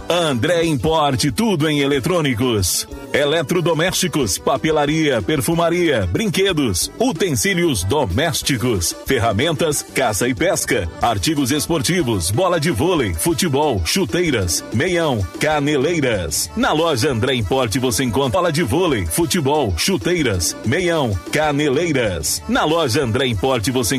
André Importe, tudo em eletrônicos, eletrodomésticos, papelaria, perfumaria, brinquedos, utensílios domésticos, ferramentas, caça e pesca, artigos esportivos, bola de vôlei, futebol, chuteiras, meião, caneleiras. Na loja André Importe você encontra bola de vôlei, futebol, chuteiras, meião, caneleiras. Na loja André Importe você